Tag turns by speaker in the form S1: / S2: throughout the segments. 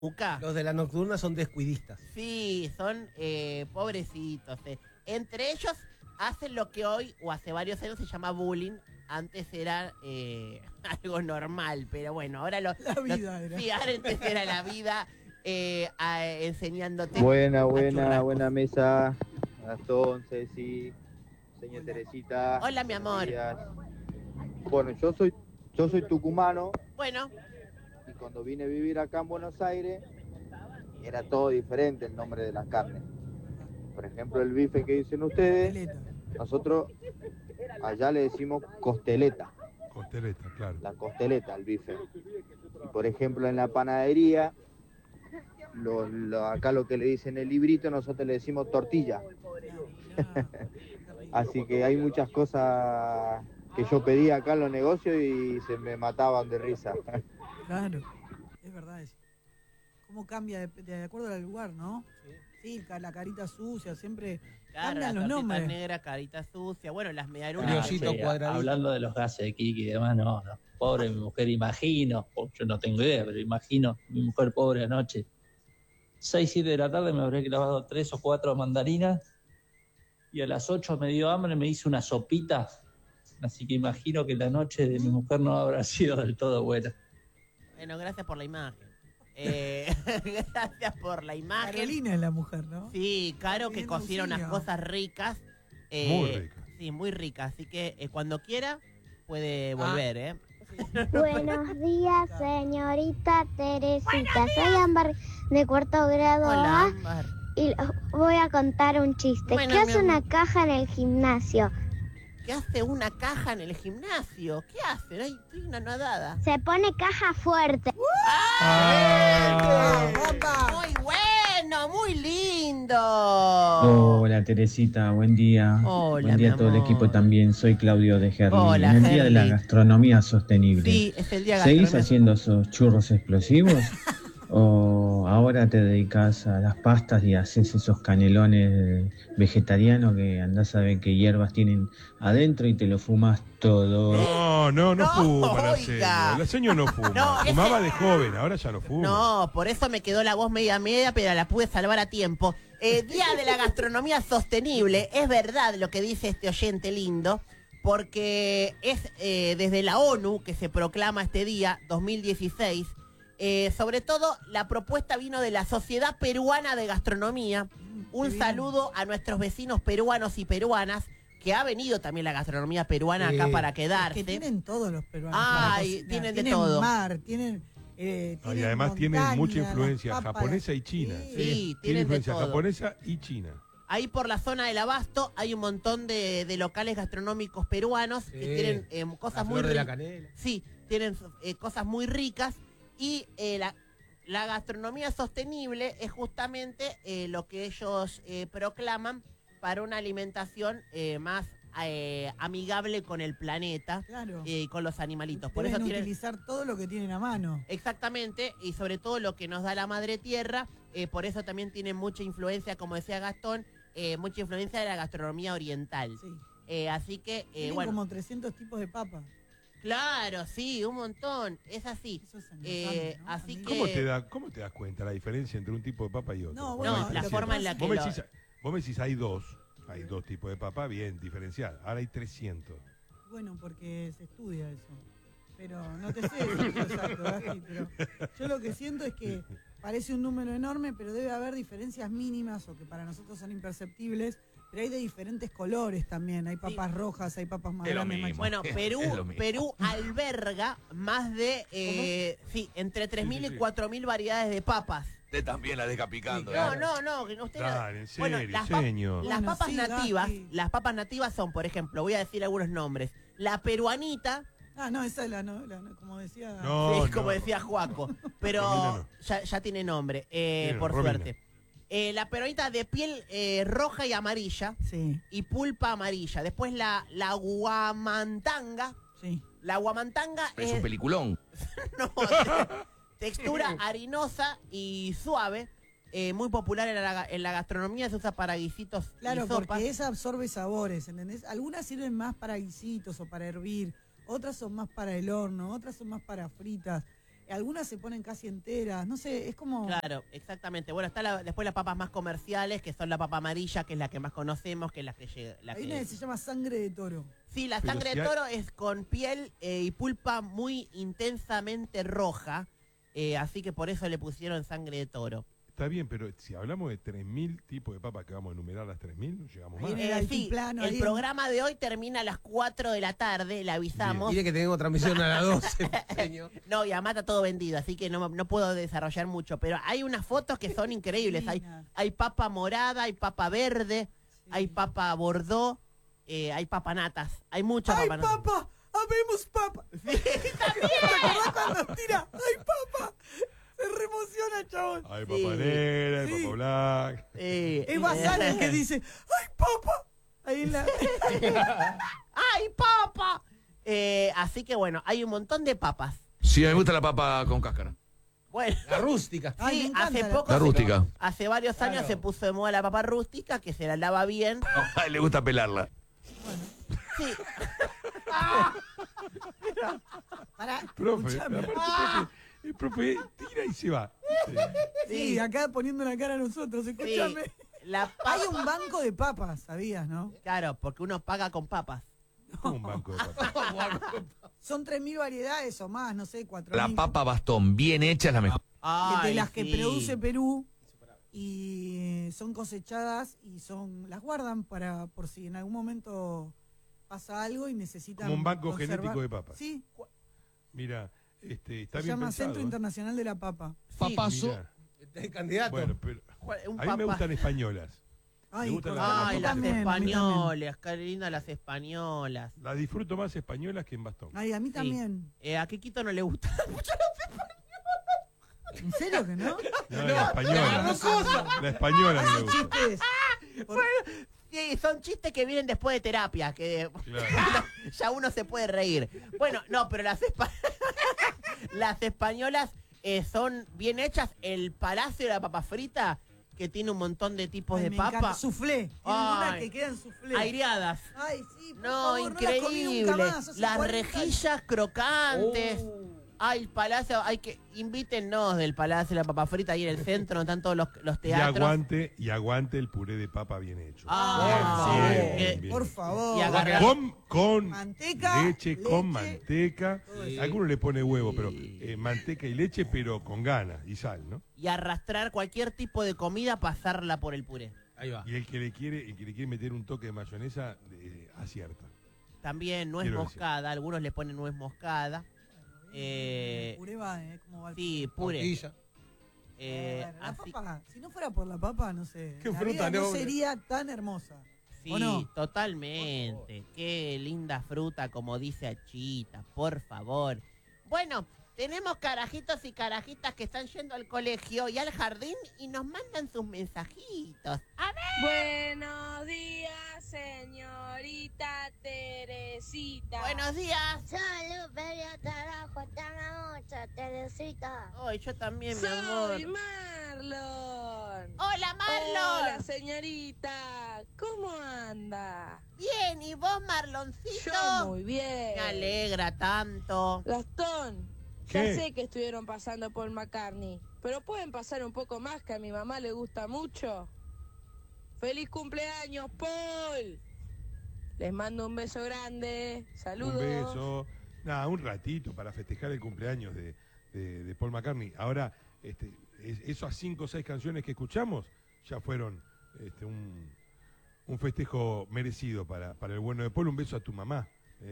S1: Uca.
S2: Los de la nocturna son descuidistas.
S1: Sí, son pobrecitos. Entre ellos hacen lo que hoy, o hace varios años, se llama bullying. Antes era algo normal, pero bueno, ahora
S3: La vida era.
S1: Sí, ahora antes era la vida enseñándote.
S4: Buena mesa. Gastón, Ceci, señor
S3: Hola.
S4: Teresita.
S1: Hola, mi
S4: buenos
S1: amor.
S4: días. Bueno, yo soy tucumano
S1: Bueno,
S4: y cuando vine a vivir acá en Buenos Aires era todo diferente el nombre de las carnes. Por ejemplo, el bife que dicen ustedes,
S3: Costeleta.
S4: nosotros allá le decimos costeleta,
S5: Costeleta, claro.
S4: la costeleta, el bife. Y por ejemplo, en la panadería, acá lo que le dicen el librito, nosotros le decimos tortilla. Así que hay muchas cosas que yo pedía acá en los negocios y se me mataban de risa.
S3: Claro, es verdad eso. ¿Cómo cambia de acuerdo al lugar, no? Sí, la carita sucia, siempre
S1: claro,
S3: cambian
S1: la
S3: los
S1: tortita
S3: nombres.
S1: negra, carita sucia. Bueno, las medialunas.
S2: Briollito cuadradito.
S6: Hablando de los gases de Kiki y demás, no. Pobre mi mujer, imagino, yo no tengo idea, pero imagino, mi mujer pobre anoche. 6, 7 de la tarde me habré clavado 3 o 4 mandarinas y a las 8 me dio hambre, me hice una sopita. Así que imagino que la noche de mi mujer no habrá sido del todo buena.
S1: Bueno, gracias por la imagen. Gracias por la imagen.
S3: Carolina es la mujer, ¿no?
S1: Sí, Caro, que
S3: Bien,
S1: cocina unas
S3: auxilio.
S1: cosas ricas.
S5: Muy ricas.
S1: Sí, muy ricas. Así que cuando quiera puede volver, ¿eh?
S7: Buenos días, señorita Teresita. Soy Ámbar de cuarto grado
S1: Hola,
S7: A
S1: Ámbar.
S7: y les voy a contar un chiste.
S1: Bueno,
S7: ¿Qué
S1: mi
S7: hace una
S1: amor.
S7: caja en el gimnasio?
S1: ¿Qué hace una caja en el gimnasio? ¿Qué hace? Ay, estoy una nadada.
S7: Se pone caja fuerte.
S1: Muy bueno, muy lindo.
S8: Hola Teresita, buen día.
S1: Hola,
S8: Buen día
S1: mi
S8: a todo el
S1: amor.
S8: equipo también. Soy Claudio de Gerli.
S1: Hola,
S8: En el día de la
S1: Gerli.
S8: gastronomía sostenible.
S1: Sí, es el día
S8: ¿Seguís
S1: gastronómico.
S8: haciendo esos churros explosivos? ¿O ahora te dedicas a las pastas y haces esos canelones vegetarianos que andás a ver qué hierbas tienen adentro y te lo fumas todo?
S5: No
S1: No,
S5: fuma la
S1: oiga.
S5: seño. La seño no fuma.
S1: No,
S5: Fumaba de joven, ahora ya no fuma.
S1: No, por eso me quedó la voz media, pero la pude salvar a tiempo. Día de la gastronomía sostenible. Es verdad lo que dice este oyente lindo, porque es desde la ONU que se proclama este día, 2016. Sobre todo, la propuesta vino de la Sociedad Peruana de Gastronomía. Un
S3: bien.
S1: saludo a nuestros vecinos peruanos y peruanas, que ha venido también la gastronomía peruana acá para
S3: Es
S1: quedarse.
S3: que tienen todos los peruanos.
S1: Ay,
S3: para cocinar.
S1: tienen de
S3: tienen
S1: todo.
S3: mar, tienen.
S5: Y
S3: tienen
S5: además tiene
S3: montaña,
S5: mucha
S3: las
S5: influencia
S3: papas,
S5: japonesa y china.
S1: Sí,
S5: Tiene
S1: tienen de
S5: influencia
S1: todo.
S5: japonesa y china.
S1: Ahí por la zona del Abasto hay un montón de locales gastronómicos peruanos que
S2: Sí.
S1: tienen cosas
S2: La
S1: muy
S2: flor de la
S1: ricas.
S2: canela.
S1: Sí, tienen cosas muy ricas y la gastronomía sostenible es justamente lo que ellos proclaman para una alimentación más amigable con el planeta
S3: Claro.
S1: y con los animalitos. Por
S3: Deben
S1: eso tienen
S3: utilizar todo lo que tienen a mano.
S1: exactamente, y sobre todo lo que nos da la madre tierra, por eso también tiene mucha influencia, como decía Gastón, mucha influencia de la gastronomía oriental.
S3: Sí.
S1: Así que,
S3: Tienen
S1: bueno,
S3: como 300 tipos de papas.
S1: claro, sí, un montón, es así.
S3: Eso es en los Andes, ¿no?
S1: así
S3: También.
S1: que-
S5: ¿Cómo te das cuenta la diferencia entre un tipo de papa y otro?
S3: No,
S5: Vos
S3: bueno,
S5: me
S1: No,
S5: decís
S1: la
S5: siete.
S1: forma en la que
S5: Vos me
S1: lo-
S5: decís, hay dos tipos de papa bien diferenciados. Ahora hay 300.
S3: Bueno, porque se estudia eso. Pero no te sé decir exacto, Gasti, pero yo lo que siento es que parece un número enorme, pero debe haber diferencias mínimas o que para nosotros son imperceptibles, pero hay de diferentes colores también. Hay papas rojas, hay papas más
S9: Es lo
S3: grandes, más
S9: mismo.
S1: Bueno,
S9: Es lo mismo.
S1: Perú alberga más de, entre 3.000
S5: Sí.
S1: y 4.000 variedades de papas.
S9: Usted también la deja picando.
S1: No,
S9: ¿eh?
S1: no, que usted
S5: Dale, en
S1: Bueno,
S5: serio,
S1: las
S5: señor.
S1: Las
S3: Bueno,
S1: papas
S3: sí,
S1: nativas,
S3: Gasti.
S1: las papas nativas son, por ejemplo, voy a decir algunos nombres. La peruanita,
S3: Ah, no, esa es como decía.
S5: No,
S1: sí, como
S5: no.
S1: decía Juaco, pero
S5: Romina no.
S1: ya tiene nombre,
S5: Tiene,
S1: por
S5: Romina.
S1: suerte. La peruanita de piel roja y amarilla
S3: Sí,
S1: y pulpa amarilla. Después la guamantanga.
S3: sí.
S1: La guamantanga
S9: Es un peliculón.
S1: no, textura harinosa y suave. Muy popular en la gastronomía, se usa para guisitos
S3: Claro,
S1: y sopas.
S3: porque esa absorbe sabores, ¿entendés? Algunas sirven más para guisitos o para hervir, otras son más para el horno, otras son más para fritas. algunas se ponen casi enteras, no sé, es como...
S1: Claro, exactamente. Bueno, está después las papas más comerciales, que son la papa amarilla, que es la que más conocemos, que es la que llega.
S3: Hay una que se llama sangre de toro.
S1: Sí, la
S5: Pero
S1: sangre
S5: si
S1: de
S5: hay-
S1: toro es con piel y pulpa muy intensamente roja, así que por eso le pusieron sangre de toro.
S5: Está bien, pero si hablamos de 3.000 tipos de papas que vamos a enumerar las 3.000, no llegamos
S3: Ahí
S5: más.
S3: en el
S1: Sí,
S3: altiplano, ahí
S1: el
S3: en-
S1: programa de hoy termina a las 4 de la tarde, le avisamos.
S2: Mire que tengo transmisión a las 12, señor.
S1: No, y además está todo vendido, así que no puedo desarrollar mucho, pero hay unas fotos que son increíbles.
S3: Divina.
S1: Hay papa morada, hay papa verde, hay papa bordó, hay papa natas, hay mucha
S3: ¡Ay,
S1: papa natas.
S3: papa! ¡Habemos papa! ¿Te acordás cuando tira? ¡Ay, papa! Se reemociona, chabón.
S5: Hay
S1: Sí.
S5: papa negra, hay
S3: Sí.
S5: papa blanca.
S3: Es Bazán el que dice, ¡ay, papa! Ahí en la...
S1: ¡Ay, papa! Así que bueno, hay un montón de papas.
S9: Sí, a mí me gusta la papa con cáscara.
S1: Bueno,
S2: La rústica.
S3: Ay, me
S1: sí,
S3: encanta
S1: hace
S3: la-
S1: poco,
S9: La rústica.
S1: hace varios años
S2: Claro.
S1: se puso de moda la papa rústica, que se la lava bien.
S9: A él le gusta pelarla.
S1: Sí,
S3: Pará,
S5: Profe,
S3: escuchame.
S5: aparte, el profe tira y se va.
S3: Sí, acá poniendo la cara a nosotros,
S1: sí.
S3: escúchame.
S1: La
S3: Hay
S1: papa,
S3: un banco de papas, ¿sabías, no?
S1: claro, porque uno paga con papas.
S5: Como un banco de papas.
S3: Son 3.000 variedades o más, no sé, 4.000.
S9: La papa bastón, bien hecha, es la mejor.
S3: de
S1: Ay,
S3: las que
S1: sí.
S3: produce Perú y son cosechadas y las guardan para por si en algún momento pasa algo y necesitan
S5: Como un banco
S3: conservar.
S5: genético de papas.
S3: Sí,
S5: Mira, está
S3: se
S5: bien
S3: llama
S5: pensado.
S3: Centro Internacional de la Papa.
S1: Sí,
S5: Mirá.
S2: Este es el candidato.
S5: Bueno, pero
S1: un
S5: a mí me
S1: papa.
S5: gustan españolas.
S3: Ay,
S5: Me gustan
S3: por
S5: las-
S3: favor,
S1: Ay,
S3: a mí
S1: las
S3: también, a mí también.
S1: españolas, qué lindas las españolas.
S5: Las disfruto más españolas que en bastón.
S3: Ay, a mí
S1: Sí.
S3: también.
S1: A Kikito no le gusta mucho.
S3: ¿En serio que no?
S5: No, la española. La española no me gusta.
S3: Chistes. Por-
S1: Sí, son chistes que vienen después de terapia, que
S5: Claro.
S1: ya uno se puede reír. Bueno, no, pero las españolas son bien hechas. El Palacio de la Papa Frita, que tiene un montón de tipos
S3: Ay,
S1: de
S3: me
S1: papa.
S3: encanta. Soufflé. Tienen una
S1: Ay.
S3: que quedan soufflé.
S1: Aireadas.
S3: Ay, sí, por
S1: No,
S3: favor, no las comí
S1: increíble.
S3: nunca más, hace
S1: Las
S3: 40
S1: rejillas crocantes. Ay, Palacio, invítennos del Palacio de la Papa Frita ahí en el centro, donde están todos los
S5: Y
S1: teatros.
S5: aguante el puré de papa bien hecho.
S1: Ah,
S5: Bien,
S1: bien,
S5: bien
S3: por
S5: hecho.
S3: favor.
S1: Y agarrar-
S5: Con
S3: Manteca,
S5: leche, con
S3: leche.
S5: manteca.
S2: Sí.
S5: Algunos le pone huevo, pero manteca y leche, pero con ganas y sal, ¿no?
S1: Y arrastrar cualquier tipo de comida, pasarla por el puré.
S2: Ahí va.
S5: Y el que le quiere meter un toque de mayonesa, acierta.
S1: También nuez
S5: Quiero
S1: moscada, algunos le ponen nuez moscada.
S3: Puré va, ¿cómo va el
S1: Sí, puré.
S2: Tortilla.
S3: Bueno, la
S1: Así,
S3: papa, si no fuera por la papa, no sé.
S2: Qué
S3: la
S2: fruta
S3: vida no
S2: noble.
S3: sería tan hermosa.
S1: sí,
S3: ¿o no?
S1: totalmente. Qué linda fruta, como dice Achita, por favor. Bueno, tenemos carajitos y carajitas que están yendo al colegio y al jardín y nos mandan sus mensajitos. A ver,
S10: Buenos días, señorita Teresita.
S1: buenos días.
S7: Salud, Feria Tarajo, hasta la noche, Teresita.
S1: Ay, yo también, mi amor.
S10: Soy Marlon.
S1: Hola, Marlon.
S10: Hola, señorita. ¿Cómo anda?
S1: Bien, ¿y vos, Marloncito?
S10: Yo muy bien.
S1: Me alegra tanto.
S10: Gastón,
S5: ¿Qué?
S10: ya sé que estuvieron pasando por McCartney, pero pueden pasar un poco más, que a mi mamá le gusta mucho. ¡Feliz cumpleaños, Paul! Les mando un beso grande. Saludos.
S5: Un beso. Nada, un ratito para festejar el cumpleaños de Paul McCartney. Ahora, esas 5 o 6 canciones que escuchamos ya fueron un festejo merecido para el bueno de Paul. Un beso a tu mamá.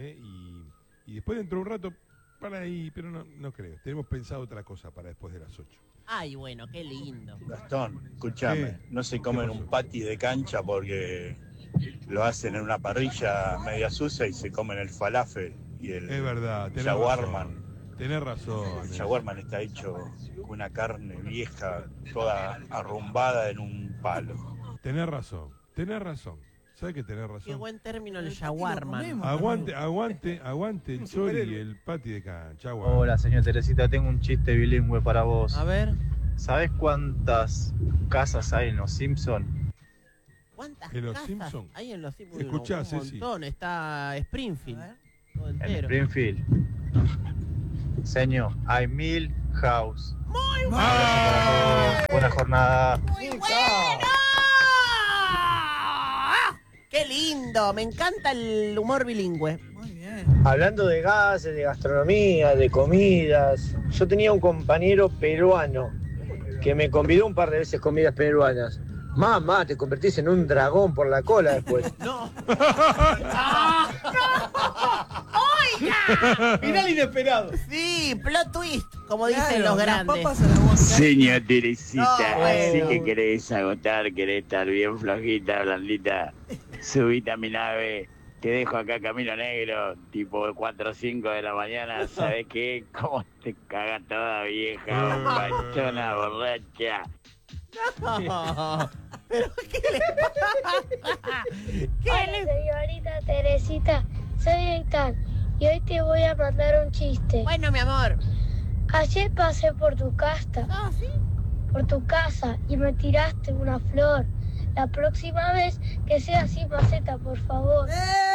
S5: Y después, dentro de un rato, para ahí, pero no creo. Tenemos pensado otra cosa para después de las 8.
S1: Ay, bueno, qué lindo.
S11: Gastón, escúchame,
S5: ¿Qué?
S11: no se comen un patty de cancha porque lo hacen en una parrilla media sucia y se comen el falafel y el
S5: Es verdad, tenés
S11: shawarman.
S5: razón. Tenés razón.
S11: El shawarman está hecho con una carne vieja, toda arrumbada en un palo.
S5: Tenés razón. ¿Sabes que tenés razón?
S1: Qué buen término el
S3: El
S1: shawarma.
S3: patty lo comemos.
S5: Aguante el chori y el patty de cancha. Aguante.
S8: Hola, señor Teresita, tengo un chiste bilingüe para vos.
S1: A ver,
S8: ¿Sabés cuántas casas hay en Los Simpson?
S1: ¿cuántas
S5: ¿En los
S1: casas
S5: Simpson?
S1: hay en los Simpsons?
S5: Escuchá,
S1: un
S5: Ceci.
S1: montón. Está
S3: A
S1: Springfield.
S3: ver.
S1: Todo
S8: En
S1: entero.
S8: Springfield. Señor, hay 1000
S11: House.
S1: Muy
S11: Un
S1: bueno.
S11: abrazo para todos. Buena jornada.
S1: Muy bueno. Qué lindo, me encanta el humor bilingüe.
S3: Muy bien.
S12: Hablando de gases, de gastronomía, de comidas, yo tenía un compañero peruano que me convidó un par de veces comidas peruanas. Mamá, te convertís en un dragón por la cola después.
S1: No.
S2: ¡Oiga! Final inesperado.
S1: Sí, plot twist, como dicen
S3: Claro,
S1: los
S3: las
S1: grandes.
S3: papas a la boca.
S13: Señor Teresita,
S1: No,
S13: así
S1: bueno.
S13: que querés agotar, querés estar bien flojita, blandita. Subite a mi nave, te dejo acá camino negro, tipo 4 o 5 de la mañana. ¿Sabés qué? ¿Cómo te caga toda vieja, pachona, borracha?
S1: No. ¿Pero qué le pasa?
S7: Hola, señorita Teresita, soy Eitan y hoy te voy a mandar un chiste.
S1: Bueno, mi amor.
S7: Ayer pasé por tu casa,
S1: ¿Sí?
S7: por tu casa y me tiraste una flor. La próxima vez que sea sin maceta, por favor.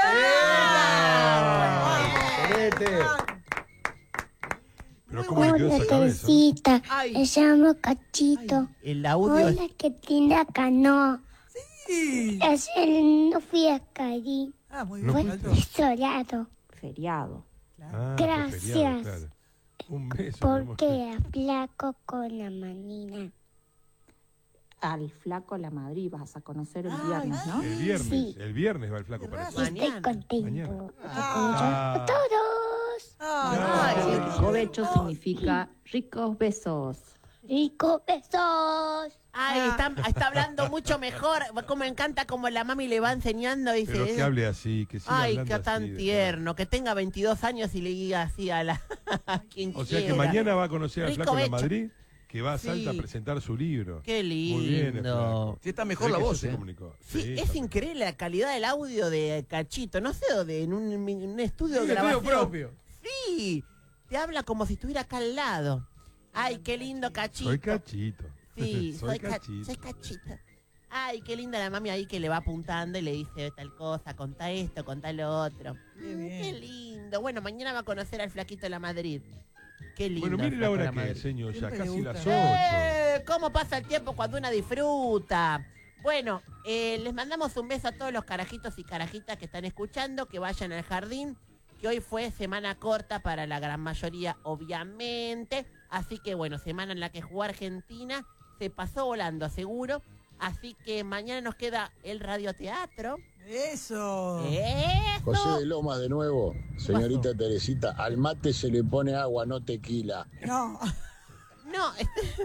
S5: Pero ¿cómo le quedó
S7: Hola,
S5: esa cabeza?
S7: Teresita,
S1: Ay.
S7: me llamo Cachito.
S1: El audio es...
S7: Hola, qué linda canoa.
S3: Sí.
S7: Ayer no fui a Cari,
S3: Ah, muy
S5: No
S3: bien.
S7: fue
S5: fuiste.
S3: Alto.
S7: soleado.
S14: Feriado.
S5: Ah,
S7: Gracias.
S5: qué feriado, claro. Un beso. mi amor.
S7: Porque flaco con la manina.
S14: Al flaco La Madrid vas a conocer el viernes, ¿no?
S7: Sí.
S5: El viernes va el flaco para
S3: Qué
S5: allá.
S7: Estoy
S1: Mañana.
S7: contento.
S5: Mañana.
S7: A todos.
S3: Ay,
S14: Cobecho significa ricos besos.
S7: Ricos besos.
S1: Ay, está hablando mucho mejor. Como me encanta como la mami le va enseñando. Dice,
S5: Pero que hable así, que siga
S1: ay,
S5: hablando
S1: qué
S5: así,
S1: tan
S5: de
S1: tierno. Que tenga 22 años y le diga así a la a quien
S5: O sea que
S1: quiera.
S5: mañana va a conocer al
S1: Rico
S5: flaco de
S1: Becho.
S5: Madrid, que va a Salta a
S1: Sí.
S5: presentar su libro.
S1: Qué
S5: Muy bien, el
S1: lindo.
S5: flaco.
S9: Sí, está mejor
S5: Se ve
S9: la
S5: que
S9: voz,
S5: eso se
S9: ¿eh?
S5: comunicó.
S1: Sí, es
S5: está-
S1: increíble la calidad del audio de Cachito. No sé dónde, en un estudio de
S2: Un estudio
S1: grabación.
S2: propio.
S1: Sí, te habla como si estuviera acá al lado. Ay, qué lindo Cachito.
S5: Soy cachito.
S1: Sí,
S5: soy
S1: cachito. Soy Cachito. Ay, qué linda la mami ahí que le va apuntando y le dice tal cosa, contá esto, contá lo otro.
S3: Qué bien.
S1: Qué lindo. Bueno, mañana va a conocer al flaquito de la Madrid. Qué lindo.
S5: Bueno, mire
S1: el
S5: la
S1: flaco de
S5: hora
S1: la
S5: que
S1: Madrid.
S5: es, señor, ya
S3: Siempre
S5: casi
S3: le
S5: las
S3: gusta.
S5: 8.
S1: ¿Cómo pasa el tiempo cuando una disfruta? Bueno, les mandamos un beso a todos los carajitos y carajitas que están escuchando, que vayan al jardín, que hoy fue semana corta para la gran mayoría, obviamente. Así que bueno, semana en la que jugó Argentina, se pasó volando, seguro. Así que mañana nos queda el radioteatro.
S3: Eso.
S15: José de Loma de nuevo, señorita Teresita, al mate se le pone agua, no tequila.
S3: No.
S1: No,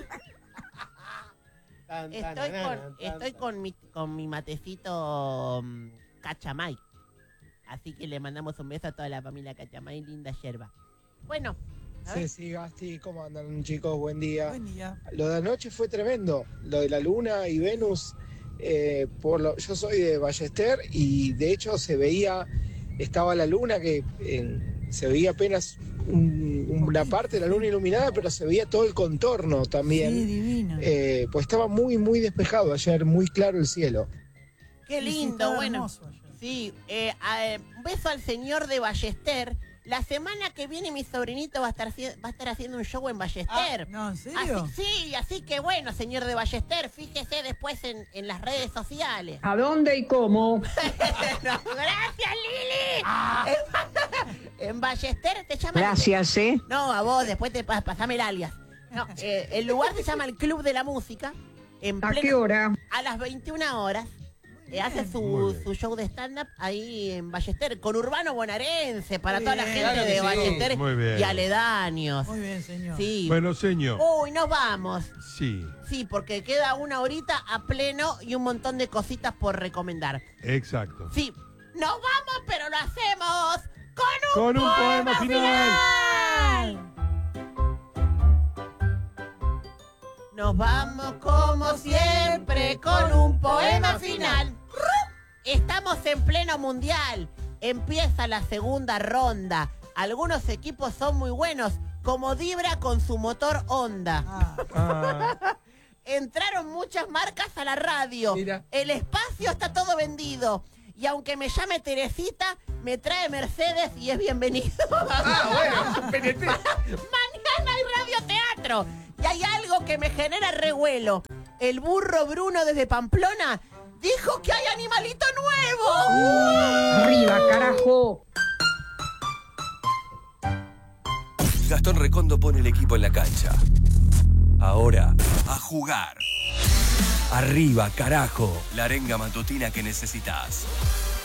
S1: estoy con mi matecito Cachamay. Así que le mandamos un beso a toda la familia Cachamay, linda yerba. Bueno, a ver.
S16: Ceci, Gasti, ¿cómo andan chicos? Buen día.
S3: Buen día.
S16: Lo de anoche fue tremendo, lo de la luna y Venus. Yo soy de Ballester y de hecho estaba la luna que se veía apenas una parte de la luna iluminada, pero se veía todo el contorno también.
S3: Sí, divino.
S16: Pues estaba muy, muy despejado ayer, muy claro el cielo.
S1: Qué
S3: Sí, sí,
S1: lindo,
S3: estaba
S1: bueno.
S3: hermoso ayer.
S1: Sí, un beso al señor de Ballester. La semana que viene mi sobrinito va a estar haciendo un show en Ballester.
S3: No, ¿en serio?
S1: Así que bueno, señor de Ballester, fíjese después en las redes sociales.
S17: ¿A dónde y cómo?
S1: No, gracias, Lili. En Ballester te llaman...
S17: Gracias, ¿eh?
S1: No, a vos, después te pasame el alias. No, el lugar se llama el Club de la Música.
S17: ¿A qué hora?
S1: A las 21 horas. Hace su show de stand-up ahí en Ballester, con Urbano Bonaerense, para toda la gente
S2: claro que
S1: de
S2: sí.
S1: Ballester
S5: Muy bien.
S1: y aledaños.
S3: Muy bien, señor.
S1: Sí.
S5: Bueno, señor.
S1: Uy, nos vamos.
S5: Sí,
S1: Sí, porque queda una horita a pleno y un montón de cositas por recomendar.
S5: exacto.
S1: Sí, nos vamos, pero lo hacemos con
S5: Con un poema final.
S1: Nos vamos como siempre con un poema final. Estamos en pleno mundial. Empieza la segunda ronda. Algunos equipos son muy buenos, como Dibra con su motor Honda. Entraron muchas marcas a la radio.
S2: Mira.
S1: El espacio está todo vendido. Y aunque me llame Teresita, me trae Mercedes y es bienvenido.
S2: Bueno, PNT.
S1: Mañana hay radioteatro. 4. Y hay algo que me genera revuelo. El burro Bruno desde Pamplona dijo que hay animalito nuevo.
S17: Arriba, carajo.
S18: Gastón Recondo pone el equipo en la cancha. Ahora, a jugar. Arriba, carajo. La arenga matutina que necesitas.